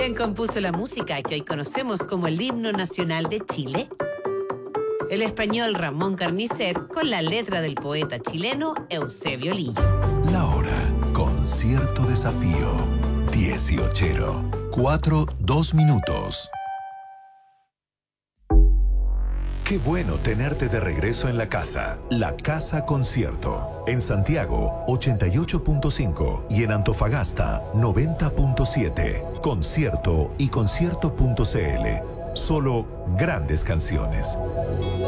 ¿Quién compuso la música que hoy conocemos como el himno nacional de Chile? El español Ramón Carnicer con la letra del poeta chileno Eusebio Lillo. La hora con cierto desafío. 18. 4, 2 minutos. Qué bueno tenerte de regreso en la casa. La Casa Concierto. En Santiago, 88.5 y en Antofagasta, 90.7. Concierto y concierto.cl. Solo grandes canciones.